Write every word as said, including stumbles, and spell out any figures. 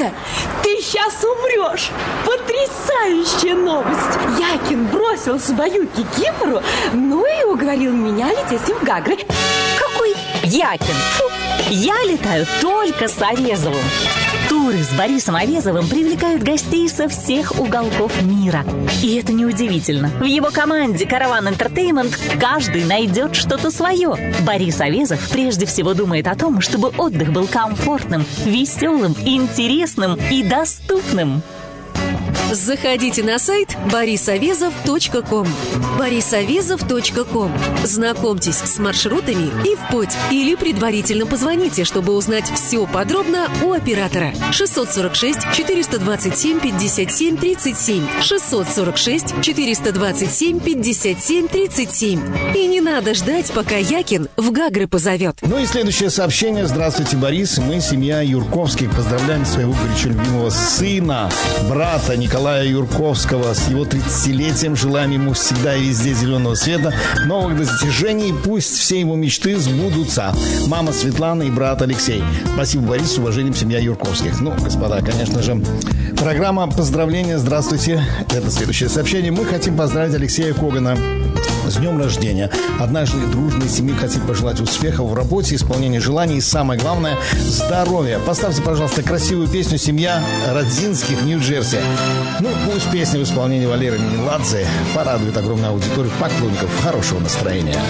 Вика, ты сейчас умрешь. Потрясающая новость. Якин бросил свою кикимору, ну и уговорил меня лететь с ним в Гагры. Какой Якин? Фу, я летаю только с Овезовым. Туры с Борисом Овезовым привлекают гостей со всех уголков мира. И это неудивительно. В его команде «Караван Entertainment» каждый найдет что-то свое. Борис Овезов прежде всего думает о том, чтобы отдых был комфортным, веселым, интересным и доступным. Заходите на сайт борис овезов точка ком. борис овезов точка ком. Знакомьтесь с маршрутами и в путь. Или предварительно позвоните, чтобы узнать все подробно у оператора. шестьсот сорок шесть четыреста двадцать семь пятьдесят семь тридцать семь. шестьсот сорок шесть четыреста двадцать семь пятьдесят семь тридцать семь. И не надо ждать, пока Якин в Гагры позовет. Ну и следующее сообщение. Здравствуйте, Борис. Мы, семья Юрковских, поздравляем своего горячо любимого сына, брата Николая Юрковского с его тридцатилетием. Желаем ему всегда и везде зеленого света, новых достижений. Пусть все его мечты сбудутся. Мама Светлана и брат Алексей. Спасибо, Борис. С уважением, семья Юрковских. Ну, господа, конечно же, программа поздравления. Здравствуйте. Это следующее сообщение. Мы хотим поздравить Алексея Когана с днем рождения. От нашей дружной семьи хотим пожелать успехов в работе, исполнения желаний и, самое главное, здоровья. Поставьте, пожалуйста, красивую песню «Семья Родзинских, Нью-Джерси». Ну, пусть песня в исполнении Валеры Меладзе порадует огромную аудиторию поклонников хорошего настроения.